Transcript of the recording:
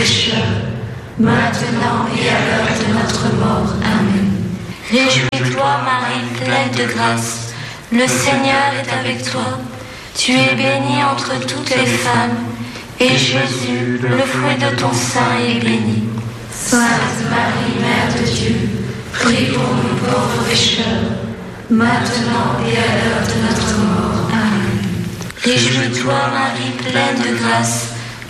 pécheurs, maintenant et à l'heure de notre mort. Amen. Réjouis-toi, Marie, pleine de grâce, le Seigneur est avec toi. Tu es bénie entre toutes les femmes, et Jésus, le fruit de ton sein, est béni. Sainte Marie, Mère de Dieu, prie pour nous pauvres pécheurs, maintenant et à l'heure de notre mort. Amen. Réjouis-toi, Marie, pleine de grâce,